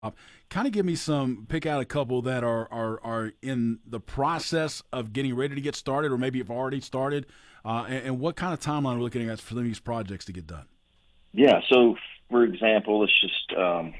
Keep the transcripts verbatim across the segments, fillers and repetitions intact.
Kind of give me some, pick out a couple that are, are are in the process of getting ready to get started, or maybe have already started, uh, and, and what kind of timeline we're looking at for these projects to get done. Yeah. So, for example, it's just um,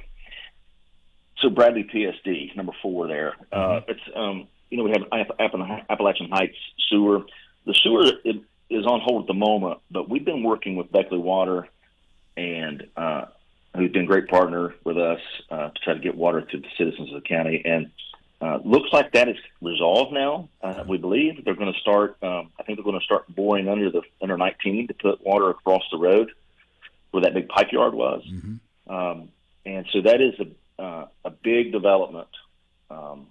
so Bradley P S D number four there. Mm-hmm. Uh, it's um, you know we have App- App- Appalachian Heights sewer. The sewer it, is on hold at the moment, but we've been working with Beckley Water and uh, who's been a great partner with us uh, to try to get water to the citizens of the county. And uh, looks like that is resolved now. Uh, we believe they're going to start. Um, I think they're going to start boring under the under nineteen to put water across the road where that big pipe yard was. Mm-hmm. Um, and so that is a uh, a big development, um,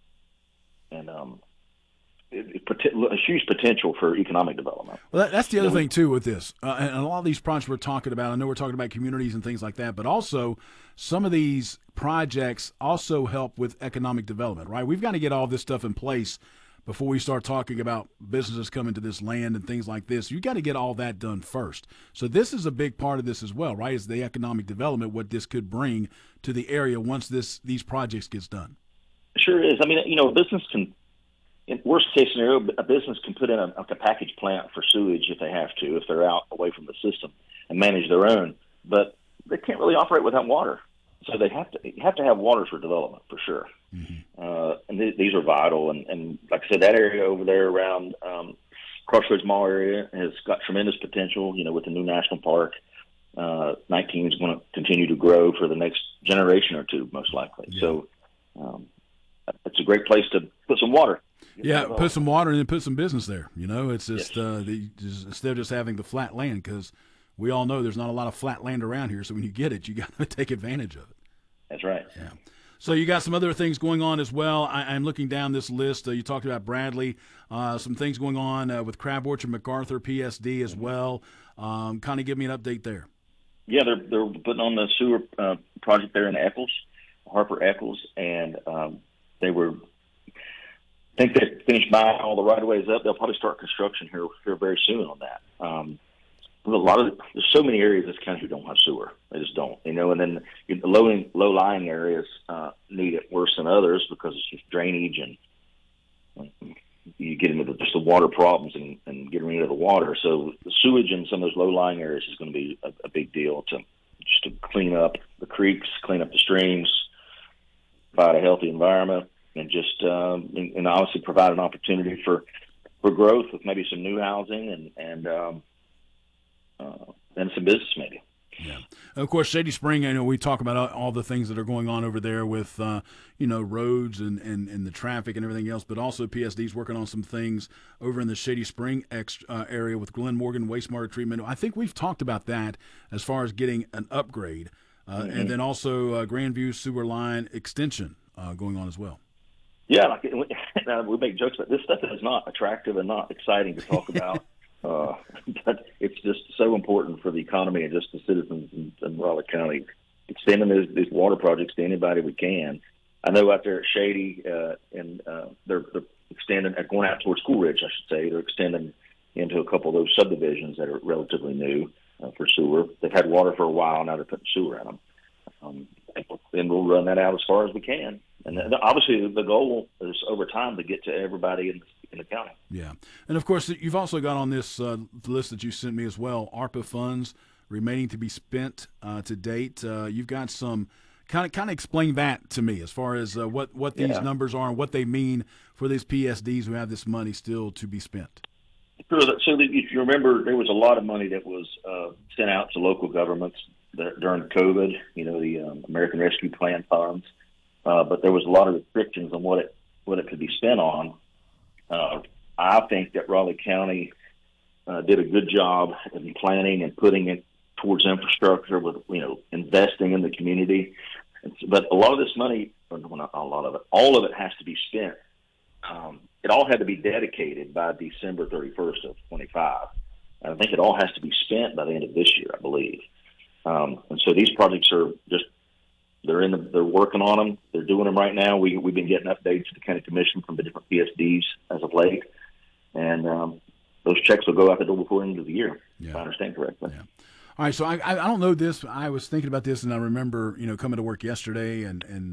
and um, it, it, a huge potential for economic development. Well, that, that's the other thing too with this, uh, and a lot of these projects we're talking about. I know we're talking about communities and things like that, but also some of these projects also help with economic development. Right? We've got to get all this stuff in place before we start talking about businesses coming to this land and things like this. You got to get all that done first. So this is a big part of this as well, right? Is the economic development, what this could bring to the area once this these projects gets done. Sure is. I mean, you know, a business can, in worst case scenario, a business can put in a, a package plant for sewage if they have to, if they're out away from the system and manage their own. But they can't really operate without water. So they have to you have to have water for development for sure. Mm-hmm. Uh, and th- these are vital. And, and like I said, that area over there around um, Crossroads Mall area has got tremendous potential. You know, with the new national park, uh, nineteen is going to continue to grow for the next generation or two, most likely. Yeah. So um, it's a great place to put some water. Yeah, put some water and then put some business there. You know, it's just, yes. uh, the, just instead of just having the flat land, because we all know there's not a lot of flat land around here. So when you get it, you got to take advantage of it. That's right. Yeah. So you got some other things going on as well. I, I'm looking down this list. Uh, you talked about Bradley, uh, some things going on uh, with Crab Orchard, MacArthur, P S D as well. Um, kind of give me an update there. Yeah, they're they're putting on the sewer uh, project there in Eccles, Harper Eccles, and um, they were. I think they finished buying all the right of ways up. They'll probably start construction here here very soon on that. Um, a lot of there's so many areas in this country don't have sewer. They just don't, you know. And then the low low lying areas uh, need it worse than others because it's just drainage and you get into the, just the water problems and, and getting rid of the water. So the sewage in some of those low lying areas is going to be a, a big deal to just to clean up the creeks, clean up the streams, provide a healthy environment, and just um, and, and obviously provide an opportunity for for growth with maybe some new housing and and um, Uh, and some business maybe. Yeah. Of course, Shady Spring, I know we talk about all the things that are going on over there with, uh, you know, roads and, and, and the traffic and everything else, but also P S D's working on some things over in the Shady Spring ex, uh, area with Glen Morgan wastewater treatment. I think we've talked about that as far as getting an upgrade. Uh, mm-hmm. And then also uh, Grandview sewer line extension uh, going on as well. Yeah, like, we make jokes about this stuff is not attractive and not exciting to talk about. Uh, but it's just so important for the economy and just the citizens in, in Raleigh County. Extending these, these water projects to anybody we can. I know out there at Shady, uh, and uh, they're, they're extending, going out towards School Ridge, I should say. They're extending into a couple of those subdivisions that are relatively new uh, for sewer. They've had water for a while, now they're putting sewer in them. Um, and we'll run that out as far as we can. And then, obviously, the goal is over time to get to everybody in, in the county. Yeah. And, of course, you've also got on this uh, list that you sent me as well, ARPA funds remaining to be spent uh, to date. Uh, you've got some kind of kind of explain that to me as far as uh, what, what these yeah. numbers are and what they mean for these P S Ds who have this money still to be spent. Sure. So if you remember, there was a lot of money that was uh, sent out to local governments during COVID, you know, the um, American Rescue Plan funds. Uh, but there was a lot of restrictions on what it what it could be spent on. Uh, I think that Raleigh County uh, did a good job in planning and putting it towards infrastructure with, you know, investing in the community. But a lot of this money, or not a lot of it, all of it has to be spent. Um, it all had to be dedicated by December thirty-first of twenty-five. And I think it all has to be spent by the end of this year, I believe. Um, and so these projects are just They're in the, they're working on them. They're doing them right now. We, we've been getting updates to the county commission from the different P S Ds as of late. And um, those checks will go out the door before the end of the year, yeah. if I understand correctly. Yeah. All right, so I I I don't know this. I was thinking about this, and I remember you know coming to work yesterday and and